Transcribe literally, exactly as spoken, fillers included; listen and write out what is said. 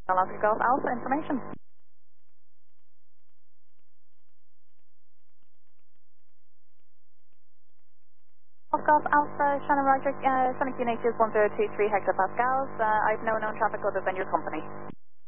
Alaska Golf Alpha information. Golf Golf Alpha, Shannon Roger, uh, Sonic Unit is one zero two three hectopascals. Uh, I have no known traffic other than your company.